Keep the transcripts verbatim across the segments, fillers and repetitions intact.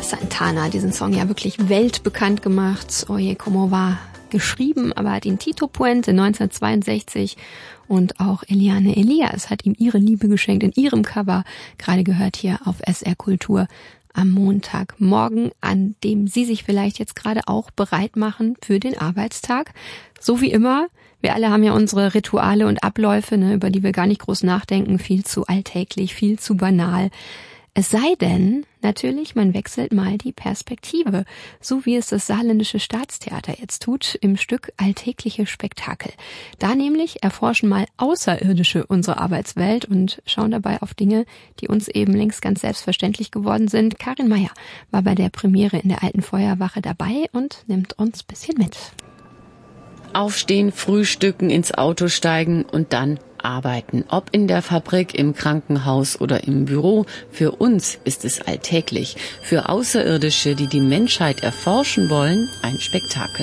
Santana diesen Song ja wirklich weltbekannt gemacht. Oye Como Va geschrieben, aber hat ihn Tito Puente neunzehnhundertzweiundsechzig und auch Eliane Elias hat ihm ihre Liebe geschenkt in ihrem Cover, gerade gehört hier auf S R Kultur am Montagmorgen, an dem Sie sich vielleicht jetzt gerade auch bereit machen für den Arbeitstag. So wie immer, wir alle haben ja unsere Rituale und Abläufe, ne, über die wir gar nicht groß nachdenken, viel zu alltäglich, viel zu banal. Es sei denn, natürlich, man wechselt mal die Perspektive, so wie es das Saarländische Staatstheater jetzt tut im Stück Alltägliche Spektakel. Da nämlich erforschen mal Außerirdische unsere Arbeitswelt und schauen dabei auf Dinge, die uns eben längst ganz selbstverständlich geworden sind. Karin Meyer war bei der Premiere in der Alten Feuerwache dabei und nimmt uns ein bisschen mit. Aufstehen, frühstücken, ins Auto steigen und dann arbeiten. Ob in der Fabrik, im Krankenhaus oder im Büro, für uns ist es alltäglich. Für Außerirdische, die die Menschheit erforschen wollen, ein Spektakel.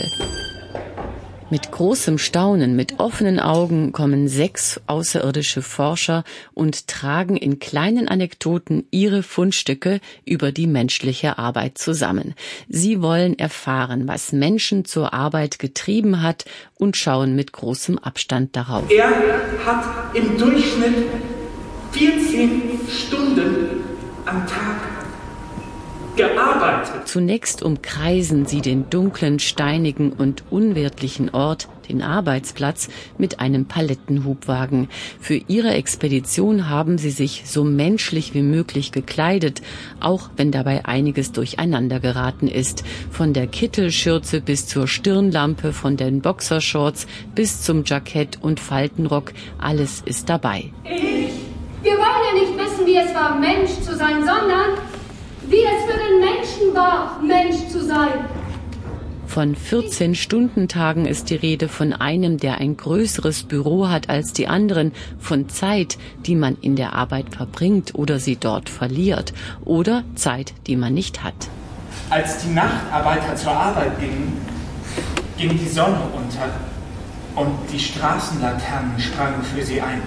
Mit großem Staunen, mit offenen Augen kommen sechs außerirdische Forscher und tragen in kleinen Anekdoten ihre Fundstücke über die menschliche Arbeit zusammen. Sie wollen erfahren, was Menschen zur Arbeit getrieben hat und schauen mit großem Abstand darauf. Er hat im Durchschnitt vierzehn Stunden am Tag gearbeitet. Zunächst umkreisen sie den dunklen, steinigen und unwirtlichen Ort, den Arbeitsplatz, mit einem Palettenhubwagen. Für ihre Expedition haben sie sich so menschlich wie möglich gekleidet, auch wenn dabei einiges durcheinander geraten ist. Von der Kittelschürze bis zur Stirnlampe, von den Boxershorts bis zum Jackett und Faltenrock, alles ist dabei. Ich. Wir wollen ja nicht wissen, wie es war, Mensch zu sein, sondern wie es für den Menschen war, Mensch zu sein. Von vierzehn-Stunden-Tagen ist die Rede, von einem, der ein größeres Büro hat als die anderen, von Zeit, die man in der Arbeit verbringt oder sie dort verliert, oder Zeit, die man nicht hat. Als die Nachtarbeiter zur Arbeit gingen, ging die Sonne unter und die Straßenlaternen sprangen für sie ein.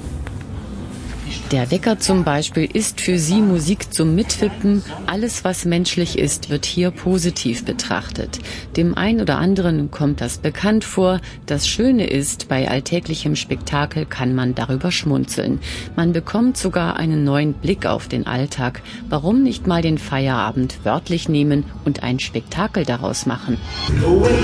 Der Wecker zum Beispiel ist für sie Musik zum Mitwippen. Alles, was menschlich ist, wird hier positiv betrachtet. Dem einen oder anderen kommt das bekannt vor. Das Schöne ist, bei alltäglichem Spektakel kann man darüber schmunzeln. Man bekommt sogar einen neuen Blick auf den Alltag. Warum nicht mal den Feierabend wörtlich nehmen und ein Spektakel daraus machen?